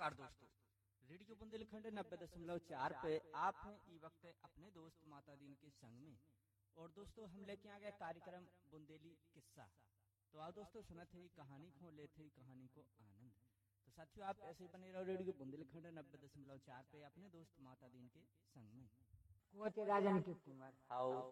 नमस्कार दोस्तों, रेडियो बुंदेलखंड 90.4 पे आप हैं ई वक्त अपने दोस्त माता दीन के संग में। और दोस्तों हम लेके आ गए कार्यक्रम बुंदेली किस्सा। तो आओ दोस्तों सुनते ही कहानी को, लेते ही कहानी को आनंद। तो साथियों आप ऐसे ही बने रहो रेडियो बुंदेलखंड 90.4 पे अपने दोस्त माता दीन के संग में। कुंवते राजन के कुंवर आओ।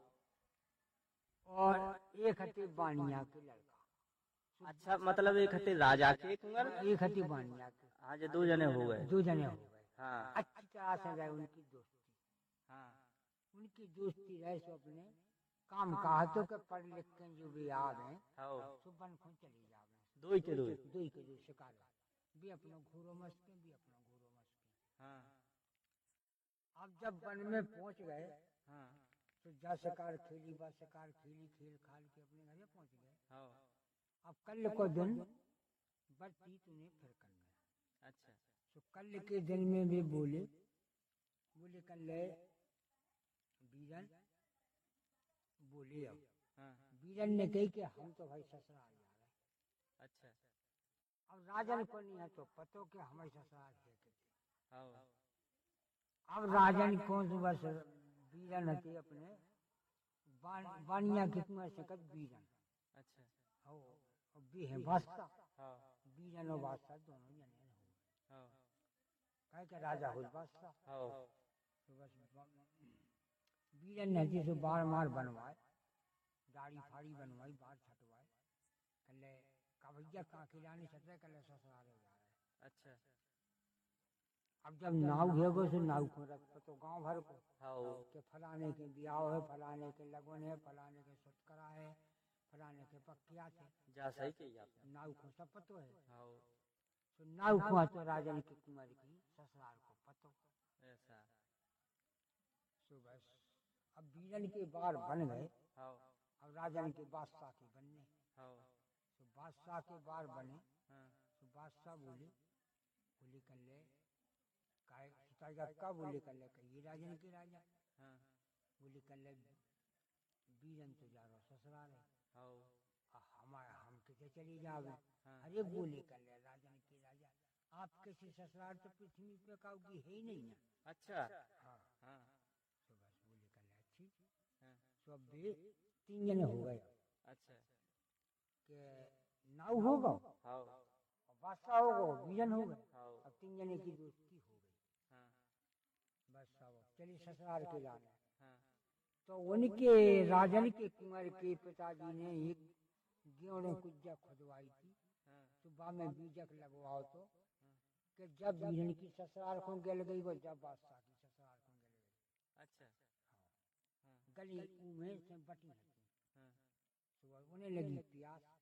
और एक हते बानिया के लड़का। अच्छा, मतलब एक हते राजा के कुंवर, एक हते बानिया के। हाँ जो 2 जने हो गए। 2 जने हो गए। हाँ अच्छी तरह से रहे उनकी दोस्ती। हाँ उनकी दोस्ती रहे सो अपने काम काहतों के पढ़ लिख के जो भी आवे सो बन खो चली जावे। 2 के 2 शिकार भी अपना घूरो मस्के भी अपना घूरो मस्के। हाँ। अब जब वन में पहुंच गए हाँ तो जा शिकार खेली बा शिकार खेली खेल खाल के अपने घर पहुंच गए। हाँ। अब कल को दिन बरती तूने फिर करना। अच्छा। तो कल के दिन में भी बोले कल बीरन बोले अब बीरन ने कही कि हम तो भाई ससुराल जा रहे। अच्छा। अब राजन को नहीं है तो पतो कि हमारे ससुराल है। अब राजन कौन सी बस बीरन हती अपने बानिया कितना सकत बीरन। अच्छा। हो भी है बादशाह। बीरन और बादशाह दोनों जने हो कहे के राजा हो बादशाह। तो बस बीरन ने से बार मार बनवाए, दाढ़ी फाड़ी बनवाई, बाल छटवाए। कल का भैया कहाँ खिलाने छट रहे, कल ससुराल जा रहे। अच्छा। अब जब नाव घेगो से नाव को रख तो गांव भर को के फलाने के ब्याह है, फलाने के लगन है, फलाने के सत्करा है, फलाने के पक्किया थे। जा सही कही आपने। नाव को सब पतो है। तो नाव को तो राजन की कुंवर की ससुराल को पतो ऐसा। तो बस अब बीरन के बार बन गए। अब राजन के बादशाह के बनने। तो बादशाह के बार बने। तो बादशाह बोले कर ले का बोले कर ले कहिए राजन के राजा। बोले कर ले बीरन तो जा रहा ससुराल है, हमारा हम किसे चली जावे। अरे बोले कर ले राजन के राजा आप किसी ससुराल तो पृथ्वी पे का है ही नहीं ना। अच्छा। हाँ तो बस बोले कर ले अच्छी। तो अब 3 जने हो गए। अच्छा। के नाव होगा बादशाह होगा बीरन हो गए। अब 3 जने की दोस्ती हो गई। बस सब चलिए ससुराल के लाने। तो उनके राजन के कुंवर के पिताजी ने एक गेहूं कुज्जा खुदवाई थी। तो बा में बीजक लगवाओ तो कि जब बीरन की ससुराल को गल गई वो जब बादशाह की ससुराल को गल गई। अच्छा। गली में से बटी तो उन्हें लगी प्यास।